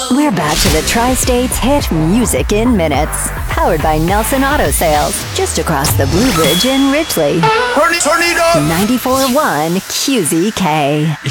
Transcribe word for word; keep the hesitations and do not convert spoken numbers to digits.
We're back to the Tri-States hit Music in Minutes. Powered by Nelson Auto Sales. Just across the Blue Bridge in Ridgely. Turn it, turn it up! ninety-four point one Q Z K.